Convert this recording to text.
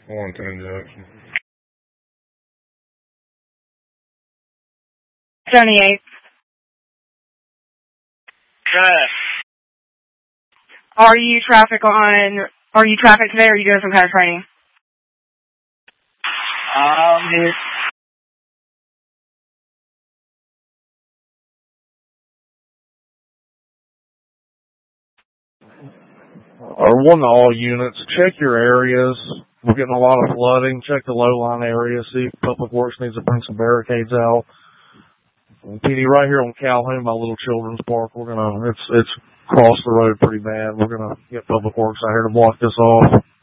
110 Jackson. 78. Are you traffic today, or are you doing some kind of training? Or one to all units, check your areas. We're getting a lot of flooding. Check the low-line areas. See if Public Works needs to bring some barricades out. PD, right here on Calhoun, my little children's park, it's crossed the road pretty bad. We're gonna get Public Works out here to block this off.